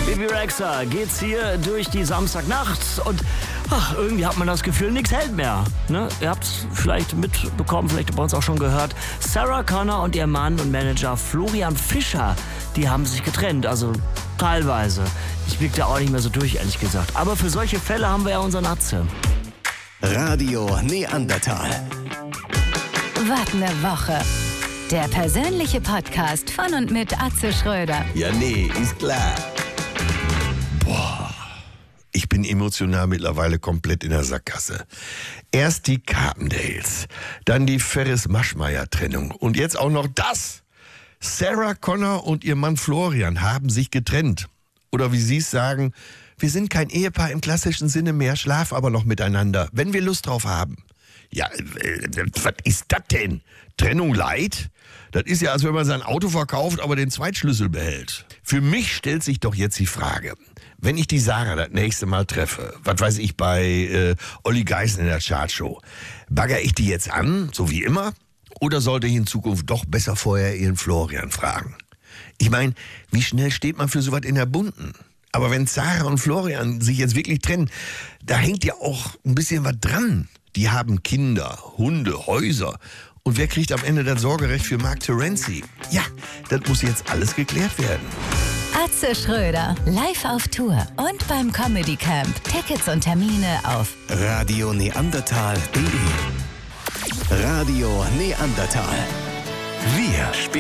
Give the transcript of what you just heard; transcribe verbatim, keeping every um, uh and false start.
Bebe Rexha geht's hier durch die Samstagnacht und ach, irgendwie hat man das Gefühl, nichts hält mehr. Ne? Ihr habt es vielleicht mitbekommen, vielleicht bei uns auch schon gehört. Sarah Connor und ihr Mann und Manager Florian Fischer, die haben sich getrennt, also teilweise. Ich blick da auch nicht mehr so durch, ehrlich gesagt. Aber für solche Fälle haben wir ja unseren Atze. Radio Neandertal. Was ne Woche. Der persönliche Podcast von und mit Atze Schröder. Ja, nee, ist klar. Boah, ich bin emotional mittlerweile komplett in der Sackgasse. Erst die Carpendales, dann die Ferris-Maschmeyer-Trennung und jetzt auch noch das. Sarah Connor und ihr Mann Florian haben sich getrennt. Oder wie sie es sagen, wir sind kein Ehepaar im klassischen Sinne mehr, schlafen aber noch miteinander, wenn wir Lust drauf haben. Ja, äh, was ist das denn? Trennung light? Das ist ja, als wenn man sein Auto verkauft, aber den Zweitschlüssel behält. Für mich stellt sich doch jetzt die Frage, wenn ich die Sarah das nächste Mal treffe, was weiß ich, bei äh, Olli Geißen in der Chartshow, bagger ich die jetzt an, so wie immer? Oder sollte ich in Zukunft doch besser vorher ihren Florian fragen? Ich meine, wie schnell steht man für sowas in der Bunten? Aber wenn Sarah und Florian sich jetzt wirklich trennen, da hängt ja auch ein bisschen was dran. Die haben Kinder, Hunde, Häuser. Und wer kriegt am Ende das Sorgerecht für Mark Terenzi? Ja, das muss jetzt alles geklärt werden. Atze Schröder, live auf Tour und beim Comedy Camp. Tickets und Termine auf Radio Neandertal punkt de. Radio Neandertal. Wir spielen.